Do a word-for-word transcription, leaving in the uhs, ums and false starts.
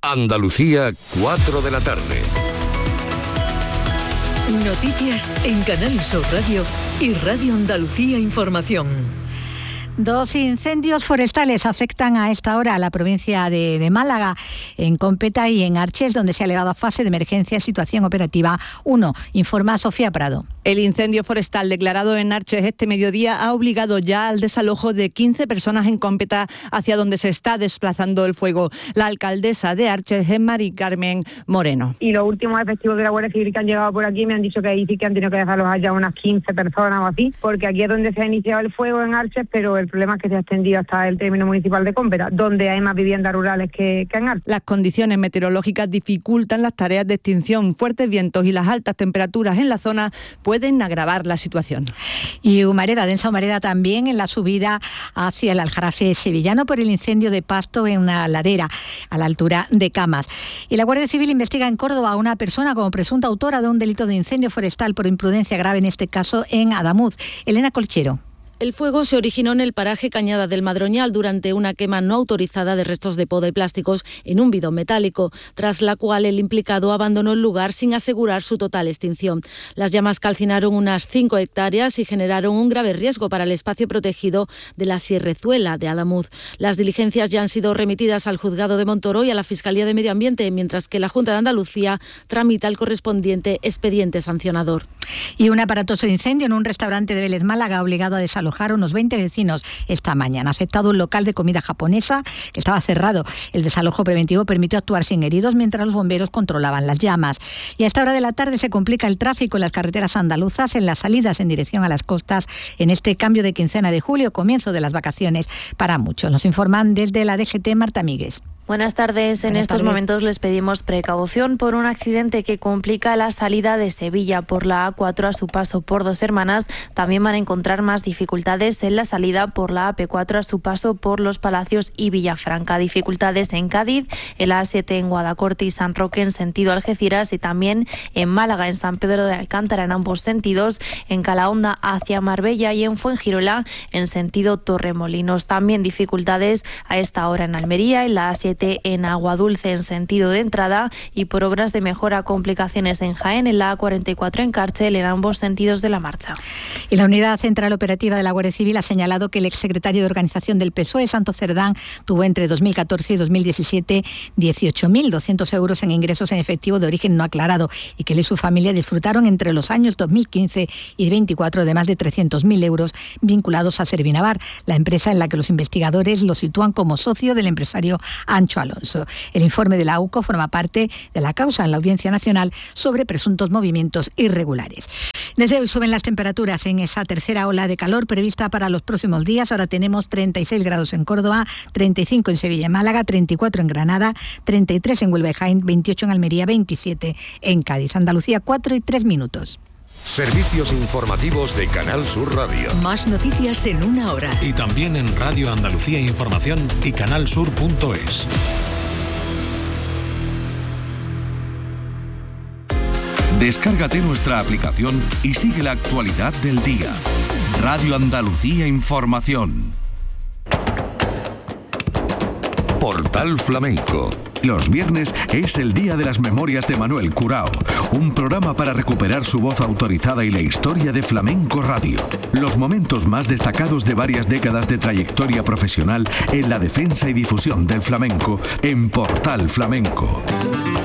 Andalucía, cuatro de la tarde. Noticias en Canal Sur Radio y Radio Andalucía Información. Dos incendios forestales afectan a esta hora a la provincia de, de Málaga, en Competa y en Arches, donde se ha elevado a fase de emergencia situación operativa uno, informa Sofía Prado. El incendio forestal declarado en Arches este mediodía ha obligado ya al desalojo de quince personas en Competa, hacia donde se está desplazando el fuego. La alcaldesa de Arches es Mari Carmen Moreno. Y los últimos efectivos de la Guardia Civil que han llegado por aquí me han dicho que ahí sí que han tenido que desalojar ya unas quince personas o así, porque aquí es donde se ha iniciado el fuego en Arches, pero el problema es que se ha extendido hasta el término municipal de Competa, donde hay más viviendas rurales que, que en Arches. Las condiciones meteorológicas dificultan las tareas de extinción. Fuertes vientos y las altas temperaturas en la zona pueden agravar la situación. Y humareda, densa humareda también en la subida hacia el Aljarafe sevillano por el incendio de pasto en una ladera a la altura de Camas. Y la Guardia Civil investiga en Córdoba a una persona como presunta autora de un delito de incendio forestal por imprudencia grave, en este caso en Adamuz. Elena Colchero. El fuego se originó en el paraje Cañada del Madroñal durante una quema no autorizada de restos de poda y plásticos en un bidón metálico, tras la cual el implicado abandonó el lugar sin asegurar su total extinción. Las llamas calcinaron unas cinco hectáreas y generaron un grave riesgo para el espacio protegido de la Sierrezuela de Adamuz. Las diligencias ya han sido remitidas al Juzgado de Montoro y a la Fiscalía de Medio Ambiente, mientras que la Junta de Andalucía tramita el correspondiente expediente sancionador. Y un aparatoso incendio en un restaurante de Vélez Málaga ha obligado a desalojar a unos veinte vecinos esta mañana. Ha afectado un local de comida japonesa que estaba cerrado. El desalojo preventivo permitió actuar sin heridos mientras los bomberos controlaban las llamas. Y a esta hora de la tarde se complica el tráfico en las carreteras andaluzas, en las salidas en dirección a las costas, en este cambio de quincena de julio, comienzo de las vacaciones para muchos. Nos informan desde la D G T Marta Míguez. Buenas tardes. En Buenas estos tardes. momentos les pedimos precaución por un accidente que complica la salida de Sevilla por la A cuatro a su paso por Dos Hermanas. También van a encontrar más dificultades en la salida por la A P cuatro a su paso por Los Palacios y Villafranca. Dificultades en Cádiz, en la A siete en Guadacorte y San Roque en sentido Algeciras, y también en Málaga, en San Pedro de Alcántara en ambos sentidos, en Calahonda hacia Marbella y en Fuengirola en sentido Torremolinos. También dificultades a esta hora en Almería, en la A siete en Aguadulce en sentido de entrada, y por obras de mejora complicaciones en Jaén, en la A cuarenta y cuatro en Cárcel en ambos sentidos de la marcha. Y la Unidad Central Operativa de la Guardia Civil ha señalado que el exsecretario de Organización del P S O E, Santo Cerdán, tuvo entre dos mil catorce y dos mil diecisiete dieciocho mil doscientos euros en ingresos en efectivo de origen no aclarado, y que él y su familia disfrutaron entre los años dos mil quince y veinticuatro de más de trescientos mil euros vinculados a Servinavar, la empresa en la que los investigadores lo sitúan como socio del empresario Ancho Alonso. El informe de la U C O forma parte de la causa en la Audiencia Nacional sobre presuntos movimientos irregulares. Desde hoy suben las temperaturas en esa tercera ola de calor prevista para los próximos días. Ahora tenemos treinta y seis grados en Córdoba, treinta y cinco en Sevilla y Málaga, treinta y cuatro en Granada, treinta y tres en Huelva y Jaén, veintiocho en Almería, veintisiete en Cádiz. Andalucía, cuatro y tres minutos. Servicios informativos de Canal Sur Radio. Más noticias en una hora. Y también en Radio Andalucía Información y canalsur punto es. Descárgate nuestra aplicación y sigue la actualidad del día. Radio Andalucía Información. Portal Flamenco. Los viernes es el día de las memorias de Manuel Curao, un programa para recuperar su voz autorizada y la historia de Flamenco Radio. Los momentos más destacados de varias décadas de trayectoria profesional en la defensa y difusión del flamenco en Portal Flamenco.